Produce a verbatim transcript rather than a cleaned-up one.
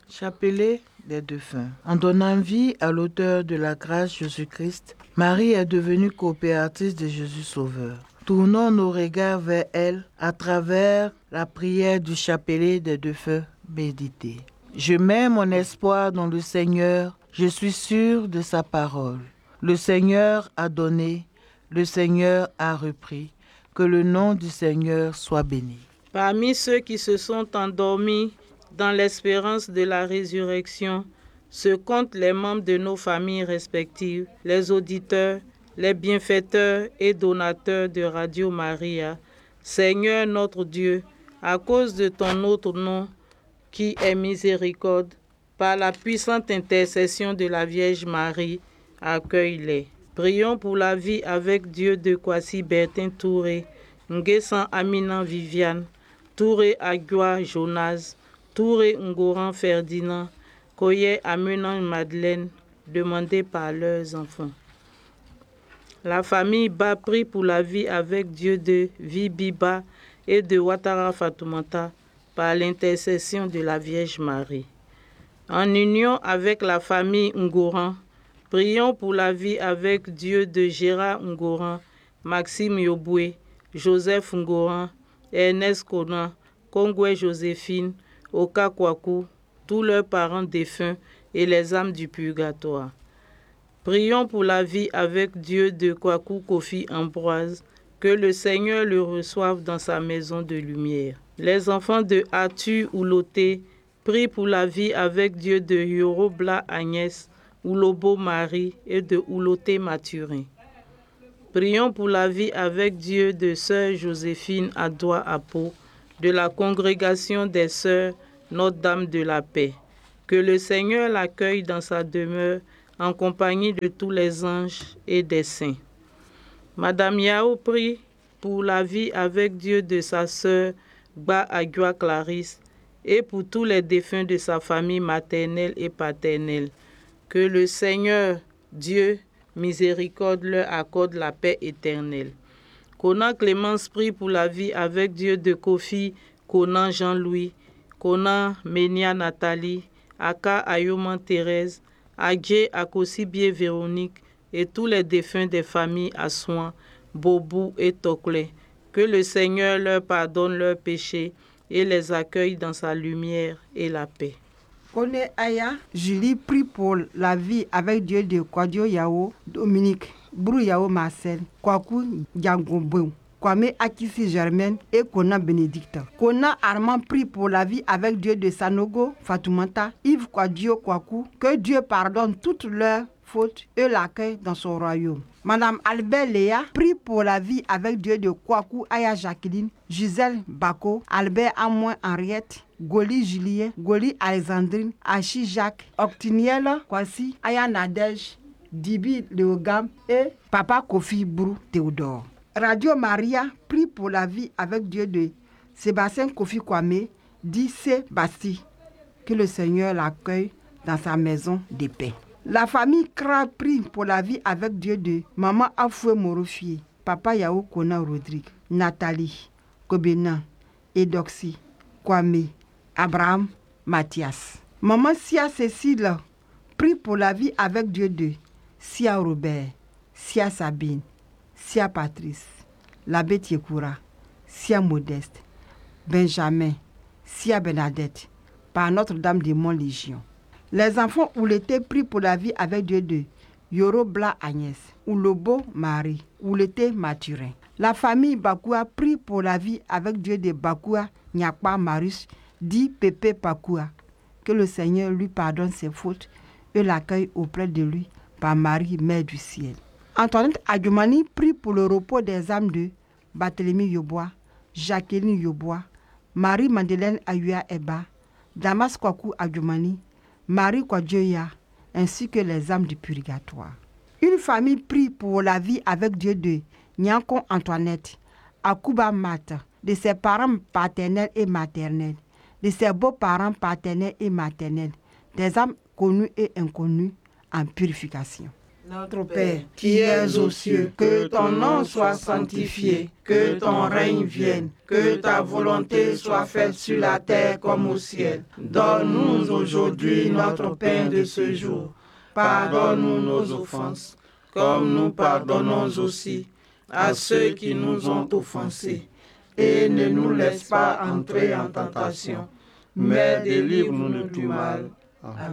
Chapelet des défunts. En donnant vie à l'auteur de la grâce Jésus-Christ, Marie est devenue coopératrice de Jésus Sauveur. Tournons nos regards vers elle à travers la prière du chapelet des défunts médité. Je mets mon espoir dans le Seigneur, je suis sûr de sa parole. Le Seigneur a donné, le Seigneur a repris. Que le nom du Seigneur soit béni. Parmi ceux qui se sont endormis dans l'espérance de la résurrection, se comptent les membres de nos familles respectives, les auditeurs, les bienfaiteurs et donateurs de Radio Maria. Seigneur notre Dieu, à cause de ton autre nom, qui est miséricorde, par la puissante intercession de la Vierge Marie, accueille-les. Prions pour la vie avec Dieu de Kwasi Bertin Touré, Nguessan Aminan Viviane, Touré Agua Jonas, Touré Ngoran Ferdinand, Koye Amenan Madeleine, demandés par leurs enfants. La famille Ba prie pour la vie avec Dieu de Vibiba et de Ouattara Fatoumata par l'intercession de la Vierge Marie. En union avec la famille Ngoran, prions pour la vie avec Dieu de Gérard Ngoran, Maxime Yoboué, Joseph Ngoran, Ernest Konan, Kongwe Joséphine, Oka Kwaku, tous leurs parents défunts et les âmes du purgatoire. Prions pour la vie avec Dieu de Kwaku Kofi Ambroise, que le Seigneur le reçoive dans sa maison de lumière. Les enfants de Atu Ouloté prient pour la vie avec Dieu de Yorobla Agnès, Oulobo Marie et de Ouloté Mathurin. Prions pour la vie avec Dieu de Sœur Joséphine Adoua Apo, de la congrégation des Sœurs Notre-Dame de la Paix. Que le Seigneur l'accueille dans sa demeure en compagnie de tous les anges et des saints. Madame Yao prie pour la vie avec Dieu de sa sœur Ba Agua Clarisse et pour tous les défunts de sa famille maternelle et paternelle. Que le Seigneur, Dieu, miséricorde, leur accorde la paix éternelle. Conan Clémence prie pour la vie avec Dieu de Kofi, Conan Jean-Louis, Conan Ménia Nathalie, Aka Ayoman Thérèse, Adjé Akosibie Véronique et tous les défunts des familles Assouan, Bobou et Tokle. Que le Seigneur leur pardonne leurs péchés et les accueille dans sa lumière et la paix. Kone Aya, Julie prie pour la vie avec Dieu de Kwadio Yao, Dominique, Brou Yao Marcel, Kwaku Djangombou, Kwame Akisi Germaine et Kona Bénédicte. Kona Armand prie pour la vie avec Dieu de Sanogo, Fatoumata, Yves Kwadio Kwaku, que Dieu pardonne toutes leurs fautes et l'accueille dans son royaume. Madame Albert Léa prie pour la vie avec Dieu de Kwaku Aya Jacqueline, Gisèle Bako, Albert Amoin Henriette, Goli Julien, Goli Alexandrine, Achi Jacques, Octiniel Kwasi, Aya Nadège, Dibi Léogam et Papa Kofi Brou Théodore. Radio Maria prie pour la vie avec Dieu de Sébastien Kofi Kwame, dit Sébastien, que le Seigneur l'accueille dans sa maison de paix. La famille Kra prie pour la vie avec Dieu de Maman Afoué Morofie, Papa Yao Kona Rodrigue, Nathalie, Kobena, Edoxy, Kwame, Abraham, Mathias. Maman Sia Cécile prie pour la vie avec Dieu de Sia Robert, Sia Sabine, Sia Patrice, l'abbé Tiekoura, Sia Modeste, Benjamin, Sia Bernadette, par Notre-Dame des Monts Légion. Les enfants Ouleté prient pour la vie avec Dieu de Yoro Bla Agnès, Oulobo Marie, Ouleté Mathurin. La famille Bakoua prie pour la vie avec Dieu de Bakoua Nyakpa Marius, dit Pépé Bakoua. Que le Seigneur lui pardonne ses fautes et l'accueille auprès de lui par Marie, Mère du ciel. Antoinette Adjoumani prie pour le repos des âmes de Barthélemy Yobois, Jacqueline Yobois, Marie-Madeleine Ayua Eba, Damas Kwaku Adjoumani, Marie Kwadjoya, ainsi que les âmes du purgatoire. Une famille prie pour la vie avec Dieu de Nyankon Antoinette, Akuba Mat, de ses parents paternels et maternels, de ses beaux-parents paternels et maternels, des âmes connues et inconnues en purification. Notre Père, qui es aux cieux, que ton nom soit sanctifié, que ton règne vienne, que ta volonté soit faite sur la terre comme au ciel. Donne-nous aujourd'hui notre pain de ce jour. Pardonne-nous nos offenses, comme nous pardonnons aussi à ceux qui nous ont offensés. Et ne nous laisse pas entrer en tentation, mais délivre-nous du mal. Amen.